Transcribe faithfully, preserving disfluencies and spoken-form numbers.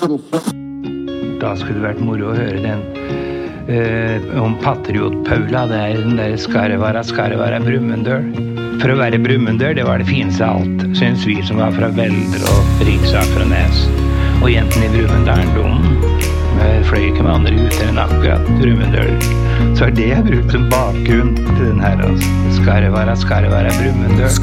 Da skulle det vært moro å høre den eh, om Patriot-Paula, det er den der Skarvara, Skarvara, Brumunddøl. For å være Brumunddøl, det var det fineste av alt, synes vi som var fra Velder og Riksaker og Nes. Og jentene i Brumunddølen, de fløy ikke med andre ut enn akkurat Brumunddøl. Så er det jeg brukt som bakgrunn til den her, altså. Skarvara, Skarvara, Brumunddøl.